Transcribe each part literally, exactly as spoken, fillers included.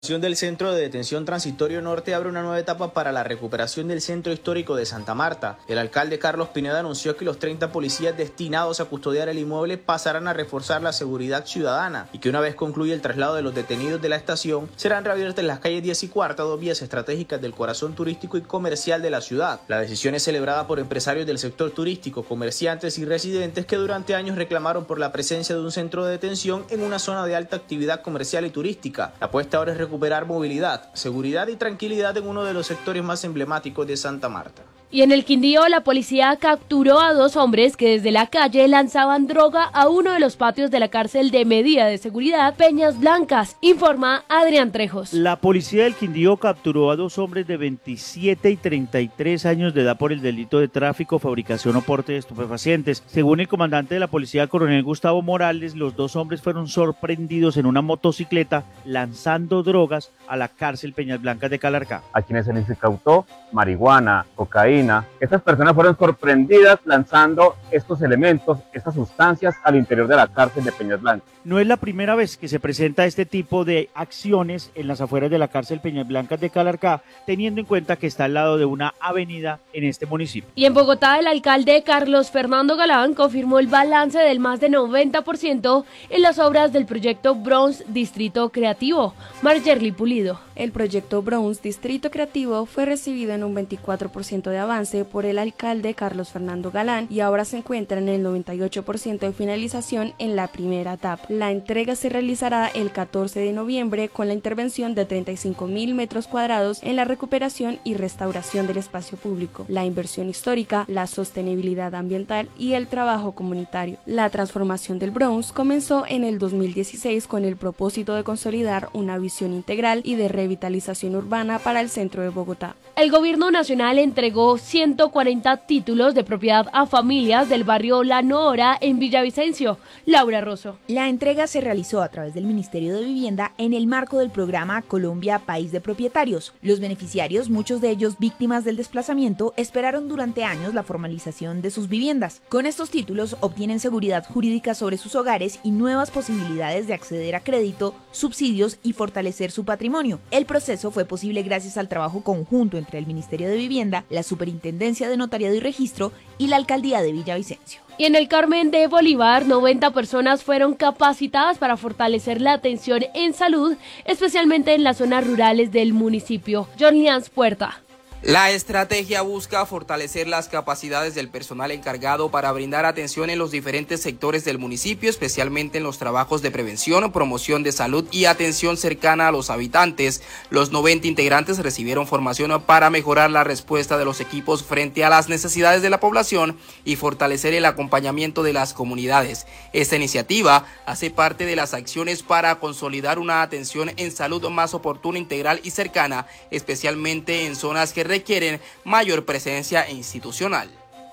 Del Centro de Detención Transitorio Norte abre una nueva etapa para la recuperación del centro histórico de Santa Marta. El alcalde Carlos Pineda anunció que los treinta policías destinados a custodiar el inmueble pasarán a reforzar la seguridad ciudadana y que una vez concluya el traslado de los detenidos de la estación, serán reabiertas las calles diez y cuarta, dos vías estratégicas del corazón turístico y comercial de la ciudad. La decisión es celebrada por empresarios del sector turístico, comerciantes y residentes que durante años reclamaron por la presencia de un centro de detención en una zona de alta actividad comercial y turística. La apuesta ahora es recuperar movilidad, seguridad y tranquilidad en uno de los sectores más emblemáticos de Santa Marta. Y en el Quindío, la policía capturó a dos hombres que desde la calle lanzaban droga a uno de los patios de la cárcel de medida de seguridad Peñas Blancas, informa Adrián Trejos. La policía del Quindío capturó a dos hombres de veintisiete y treinta y tres años de edad por el delito de tráfico, fabricación o porte de estupefacientes. Según el comandante de la policía, coronel Gustavo Morales, los dos hombres fueron sorprendidos en una motocicleta lanzando drogas a la cárcel Peñas Blancas de Calarcá. A quienes se les incautó marihuana, cocaína. Estas personas fueron sorprendidas lanzando estos elementos, estas sustancias al interior de la cárcel de Peñas Blancas. No es la primera vez que se presenta este tipo de acciones en las afueras de la cárcel Peñas Blancas de Calarcá, teniendo en cuenta que está al lado de una avenida en este municipio. Y en Bogotá, el alcalde Carlos Fernando Galán confirmó el balance del más de noventa por ciento en las obras del proyecto Bronce Distrito Creativo. Margerly Pulido. El proyecto Bronce Distrito Creativo fue recibido en un veinticuatro por ciento de avance por el alcalde Carlos Fernando Galán y ahora se encuentra en el noventa y ocho por ciento de finalización en la primera etapa. La entrega se realizará el catorce de noviembre con la intervención de treinta y cinco mil metros cuadrados en la recuperación y restauración del espacio público, la inversión histórica, la sostenibilidad ambiental y el trabajo comunitario. La transformación del Bronce comenzó en el dos mil dieciséis con el propósito de consolidar una visión integral y de revitalización urbana para el centro de Bogotá. El gobierno nacional entregó ciento cuarenta títulos de propiedad a familias del barrio La Nora en Villavicencio. Laura Rosso. La entrega se realizó a través del Ministerio de Vivienda en el marco del programa Colombia País de Propietarios. Los beneficiarios, muchos de ellos víctimas del desplazamiento, esperaron durante años la formalización de sus viviendas. Con estos títulos obtienen seguridad jurídica sobre sus hogares y nuevas posibilidades de acceder a crédito, subsidios y fortalecer su patrimonio. El proceso fue posible gracias al trabajo conjunto entre el Ministerio de Vivienda, la Superintendencia de Notariado y Registro y la Alcaldía de Villavicencio. Y en el Carmen de Bolívar, noventa personas fueron capacitadas para fortalecer la atención en salud, especialmente en las zonas rurales del municipio. Jorlians Puerta. La estrategia busca fortalecer las capacidades del personal encargado para brindar atención en los diferentes sectores del municipio, especialmente en los trabajos de prevención, promoción de salud y atención cercana a los habitantes. Los noventa integrantes recibieron formación para mejorar la respuesta de los equipos frente a las necesidades de la población y fortalecer el acompañamiento de las comunidades. Esta iniciativa hace parte de las acciones para consolidar una atención en salud más oportuna, integral y cercana, especialmente en zonas que requieren mayor presencia institucional.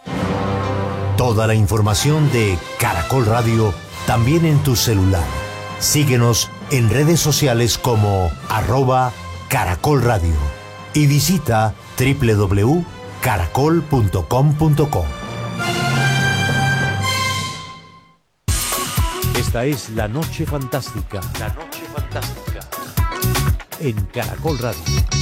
Toda la información de Caracol Radio también en tu celular. Síguenos en redes sociales como arroba Caracol Radio y visita doble u doble u doble u punto caracol punto com punto co. Esta es La Noche Fantástica. La Noche Fantástica. En Caracol Radio.